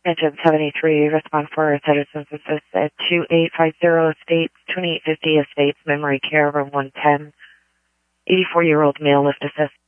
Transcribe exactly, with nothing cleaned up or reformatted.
Engine seventy-three, respond for Citizens Assist at two eight five zero Estates, twenty-eight fifty Estates, Memory Care, room one ten. eighty-four-year-old male, lift assist.